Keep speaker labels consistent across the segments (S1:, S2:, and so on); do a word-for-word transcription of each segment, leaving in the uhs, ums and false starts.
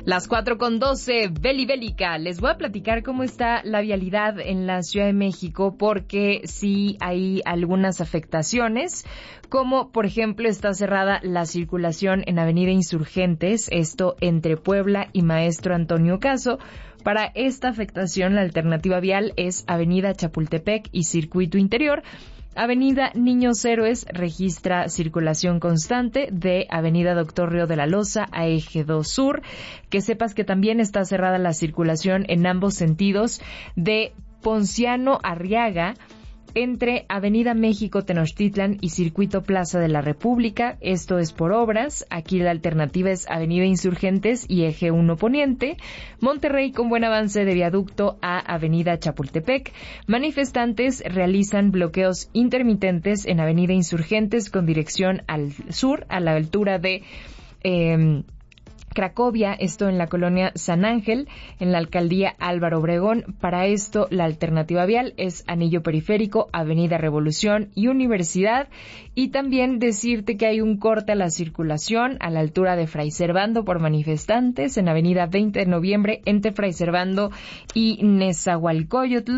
S1: Las cuatro con doce, Beli Bélica. Les voy a platicar cómo está la vialidad en la Ciudad de México, porque sí hay algunas afectaciones, como por ejemplo está cerrada la circulación en Avenida Insurgentes, esto entre Puebla y Maestro Antonio Caso. Para esta afectación, la alternativa vial es Avenida Chapultepec y Circuito Interior. Avenida Niños Héroes registra circulación constante de Avenida Doctor Río de la Loza a Eje dos Sur. Que sepas que también está cerrada la circulación en ambos sentidos de Ponciano Arriaga entre Avenida México Tenochtitlan y Circuito Plaza de la República. Esto es por obras. Aquí la alternativa es Avenida Insurgentes y Eje uno Poniente. Monterrey con buen avance de viaducto a Avenida Chapultepec. Manifestantes realizan bloqueos intermitentes en Avenida Insurgentes con dirección al sur, a la altura de Eh, Cracovia, esto en la colonia San Ángel, en la alcaldía Álvaro Obregón. Para esto, la alternativa vial es Anillo Periférico, Avenida Revolución y Universidad. Y también decirte que hay un corte a la circulación a la altura de Fray Servando por manifestantes en Avenida veinte de noviembre entre Fray Servando y Nezahualcóyotl.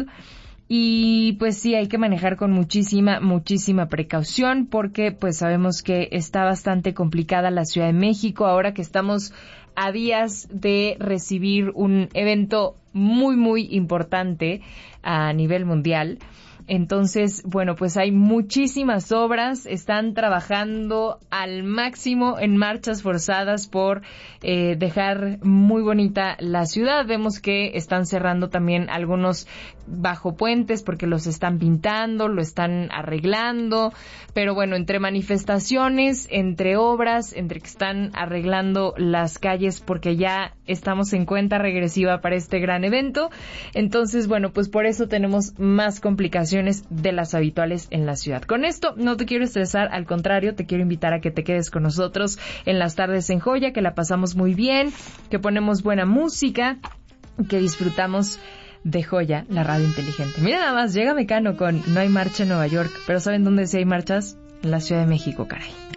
S1: Y pues sí, hay que manejar con muchísima, muchísima precaución, porque pues sabemos que está bastante complicada la Ciudad de México ahora que estamos a días de recibir un evento muy, muy importante a nivel mundial. Entonces, bueno, pues hay muchísimas obras, están trabajando al máximo en marchas forzadas por eh, dejar muy bonita la ciudad. Vemos que están cerrando también algunos bajo puentes porque los están pintando, lo están arreglando, pero bueno, entre manifestaciones, entre obras, entre que están arreglando las calles porque ya estamos en cuenta regresiva para este gran evento. Entonces, bueno, pues por eso tenemos más complicaciones de las habituales en la ciudad. Con esto no te quiero estresar, al contrario, te quiero invitar a que te quedes con nosotros en las tardes en Joya, que la pasamos muy bien, que ponemos buena música, que disfrutamos de Joya, la radio inteligente. Mira nada más, llega Mecano con No hay marcha en Nueva York, pero ¿saben dónde sí hay marchas? En la Ciudad de México, caray.